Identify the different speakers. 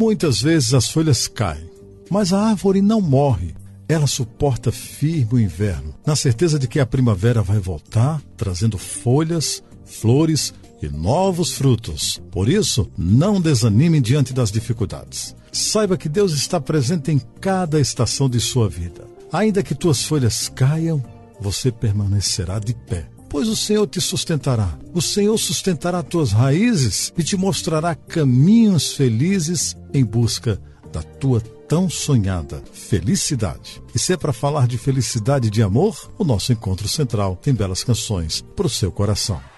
Speaker 1: Muitas vezes as folhas caem, mas a árvore não morre. Ela suporta firme o inverno, na certeza de que a primavera vai voltar, trazendo folhas, flores e novos frutos. Por isso, não desanime diante das dificuldades. Saiba que Deus está presente em cada estação de sua vida. Ainda que tuas folhas caiam, você permanecerá de pé, pois o Senhor te sustentará. O Senhor sustentará tuas raízes e te mostrará caminhos felizes em busca da tua tão sonhada felicidade. E se é para falar de felicidade e de amor, o nosso encontro central tem belas canções para o seu coração.